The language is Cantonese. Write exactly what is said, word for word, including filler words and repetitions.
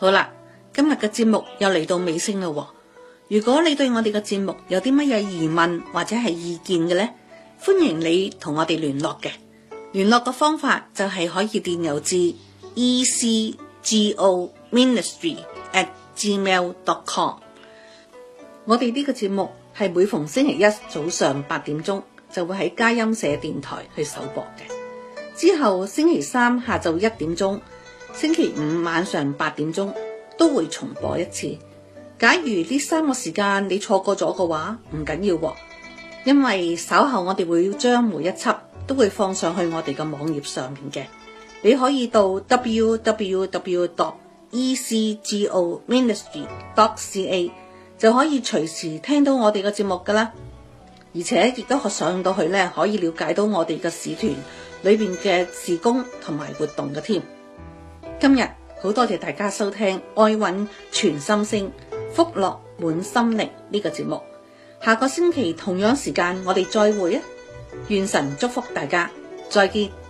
好啦，今日嘅節目又嚟到尾聲啦。如果你對我哋嘅節目有啲乜嘢疑問或者係意見嘅呢，歡迎你同我哋聯絡嘅。聯絡嘅方法就係可以電郵至 e c g o ministry at gmail dot com。我哋呢個節目係每逢星期一早上八點鐘就會喺佳音社電台去首播嘅，之後星期三下晝一點鐘，星期五晚上八點鐘都會重播一次。假如呢三個時間你錯過咗嘅話，唔緊要喎，因為稍後我哋會將每一輯都會放上去我哋嘅網頁上面嘅，你可以到 w w w dot e c g o ministry dot c a 就可以隨時聽到我哋嘅節目噶啦，而且亦都可上到去咧，可以了解到我哋嘅使團裏邊嘅事工同埋活動嘅添。今日好多謝大家收聽愛韻全心聲福樂滿心靈呢個節目，下個星期同樣時間我哋再會啊！願神祝福大家，再見。